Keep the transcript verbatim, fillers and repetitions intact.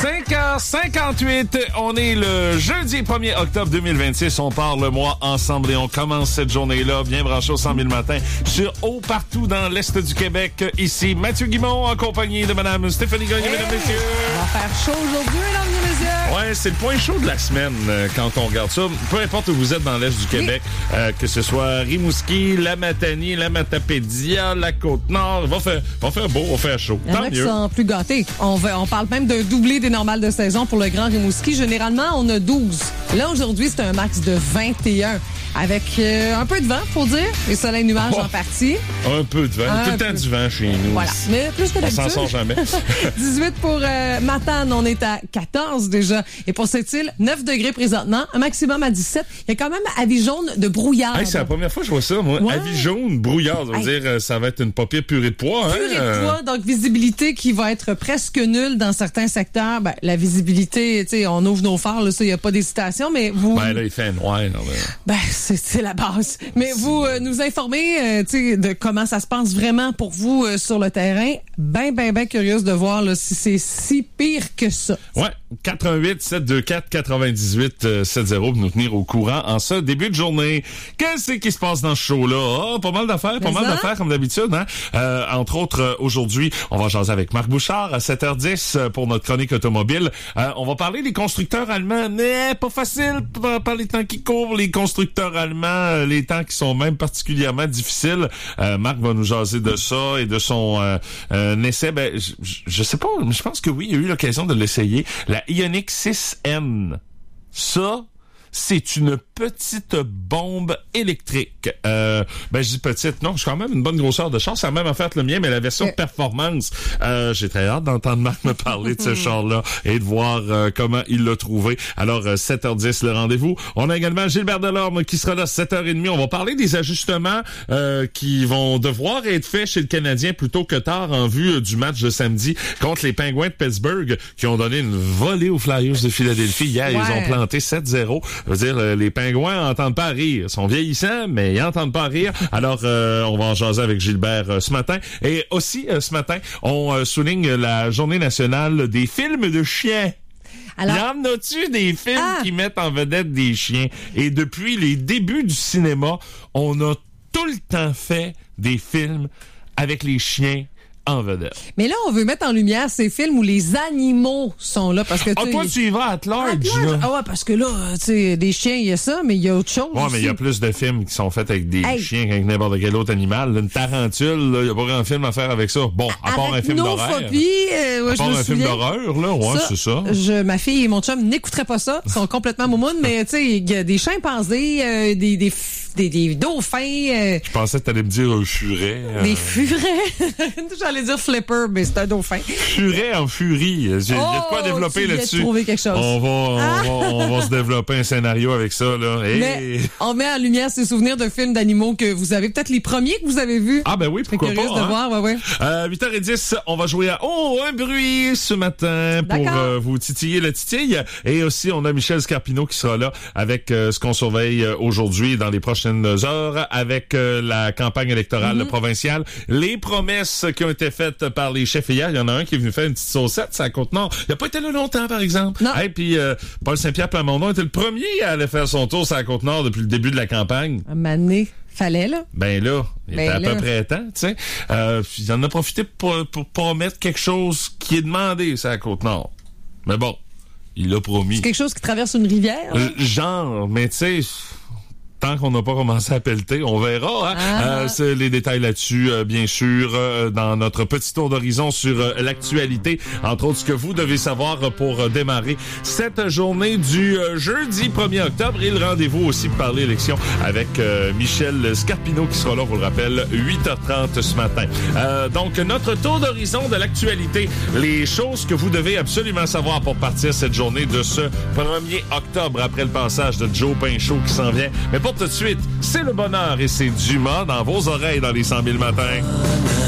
cinq heures cinquante-huit, on est le jeudi premier octobre deux mille vingt-six. On part le mois ensemble et on commence cette journée-là bien branché au cent mille matin sur Haut partout dans l'Est du Québec. Ici Mathieu Guimond en compagnie de Mme Stéphanie Gagné, hey! Mesdames, Messieurs. On va faire chaud aujourd'hui, mesdames et messieurs. Ouais, c'est le point chaud de la semaine euh, quand on regarde ça. Peu importe où vous êtes dans l'Est du Québec, oui. euh, que ce soit Rimouski, la Matanie, la Matapédia, la Côte-Nord, va faire, va faire beau, va faire chaud. Il y en a qui sont plus gâtés. On, va, on parle même d'un doublé des normales de saison pour le Grand Rimouski. Généralement, on a douze. Là, aujourd'hui, c'est un max de vingt et un. Avec euh, un peu de vent, faut dire. Les soleils nuages oh, en partie. Un peu de vent. Un tout le temps peu. Du vent chez nous. Voilà. Mais plus que d'habitude. On s'en sort jamais. dix-huit pour euh, Matane, on est à quatorze déjà. Et pour cette île, neuf degrés présentement, un maximum à dix-sept. Il y a quand même avis jaune de brouillard. Hey, c'est la première fois que je vois ça, moi. Ouais. Avis jaune, brouillard. Ça veut hey. dire ça va être une paupière purée de pois. Hein? Purée de pois, donc visibilité qui va être presque nulle dans certains secteurs. Ben, la visibilité, tu sais, on ouvre nos phares, là, ça, il n'y a pas d'hésitation, mais vous... Ben là, il fait noir. Là, ben, c'est, c'est la base. Mais vous euh, nous informez euh, de comment ça se passe vraiment pour vous euh, sur le terrain. Ben, ben, ben curieuse de voir là, si c'est si pire que ça. Ouais, quatre un huit sept deux quatre quatre-vingt-dix-huit soixante pour nous tenir au courant en ce début de journée. Qu'est-ce qui se passe dans ce show-là? Oh, pas mal d'affaires, pas Mais mal ça? d'affaires comme d'habitude. Hein? Euh, entre autres, euh, aujourd'hui, on va jaser avec Marc Bouchard à sept heures dix pour notre chronique automobile. Euh, on va parler des constructeurs allemands. Mais pas facile par les temps qui courent, les constructeurs allemands. Les temps qui sont même particulièrement difficiles. Euh, Marc va nous jaser de ça et de son euh, euh, essai. Ben, je, je sais pas, mais je pense que oui, il a eu l'occasion de l'essayer. La Ioniq six N. Ça, c'est une petite bombe électrique. Euh, ben, je dis petite, non, je suis quand même une bonne grosseur de char. C'est la même affaire que le mien, mais la version okay. performance. Euh, j'ai très hâte d'entendre Marc me parler de ce char-là et de voir euh, comment il l'a trouvé. Alors, euh, sept heures dix, le rendez-vous. On a également Gilbert Delorme qui sera là à sept heures trente. On va parler des ajustements euh, qui vont devoir être faits chez le Canadien plus tôt que tard en vue euh, du match de samedi contre les Penguins de Pittsburgh qui ont donné une volée aux Flyers de Philadelphie. Hier, ouais. ils ont planté sept zéro. Je veux dire, les Pingouins n'entendent pas rire. Ils sont vieillissants, mais ils n'entendent pas rire. Alors, euh, on va en jaser avec Gilbert euh, ce matin. Et aussi, euh, ce matin, on euh, souligne la journée nationale des films de chiens. Alors, y en a-tu des films ah. qui mettent en vedette des chiens? Et depuis les débuts du cinéma, on a tout le temps fait des films avec les chiens en vedette. Mais là, on veut mettre en lumière ces films où les animaux sont là parce que ah, toi, tu y vas à large. Ah ouais, parce que là, tu sais, des chiens, il y a ça, mais il y a autre chose. Ouais, mais il y a plus de films qui sont faits avec des hey. chiens qu'avec n'importe quel autre animal. Une tarentule, il n'y a pas grand film à faire avec ça. Bon, à part un film d'horreur. Euh, ouais, à part je un film d'horreur, là, ouais, ça, c'est ça. Je, ma fille et mon chum n'écouteraient pas ça. Ils sont complètement moumounes, mais tu sais, il y a des chimpanzés, euh, des, des, des, des dauphins. Euh, je pensais que tu allais me dire un furet. Euh... Des furets. J'allais dire flipper, mais c'est un dauphin. Furet en furie. J'ai, oh, il y a de quoi développer là-dessus. Trouver quelque chose. On va, on, ah. va, on va se développer un scénario avec ça, là. Hey. Mais on met en lumière ces souvenirs de films d'animaux que vous avez, peut-être les premiers que vous avez vus. Ah, ben oui, pourquoi pas. Curieuse de hein? voir, ouais, ouais. Euh, huit heures dix, on va jouer à Oh, un bruit ce matin pour euh, vous titiller la titille. Et aussi, on a Michel Scarpino qui sera là avec euh, ce qu'on surveille euh, aujourd'hui dans les prochaines heures avec euh, la campagne électorale mm-hmm. provinciale. Les promesses qui ont été faites par les chefs hier. Il y en a un qui est venu faire une petite saucette, c'est à Côte-Nord. Il n'a pas été là longtemps, par exemple. Non. Et hey, puis euh, Paul Saint-Pierre Plamondon était le premier à aller faire son tour sur la Côte-Nord depuis le début de la campagne. Un mané. Fallait, là. Ben là, il ben était à là. peu près temps, tu sais. Euh, il en a profité pour, pour promettre quelque chose qui est demandé, c'est à Côte-Nord. Mais bon, il l'a promis. C'est quelque chose qui traverse une rivière? Euh, genre, mais tu sais... Tant qu'on n'a pas commencé à pelleter, on verra. Hein? Ah. Euh, c'est les détails là-dessus, euh, bien sûr, euh, dans notre petit tour d'horizon sur euh, l'actualité. Entre autres, ce que vous devez savoir pour euh, démarrer cette journée du euh, jeudi premier octobre. Et le rendez-vous aussi pour parler élection avec euh, Michel Scarpino qui sera là, on vous le rappelle, huit heures trente ce matin. Euh, donc, notre tour d'horizon de l'actualité. Les choses que vous devez absolument savoir pour partir cette journée de ce premier octobre après le passage de Joe Pinchot qui s'en vient. Mais pas tout de suite, c'est le bonheur et c'est Dumas dans vos oreilles dans les cent mille matins.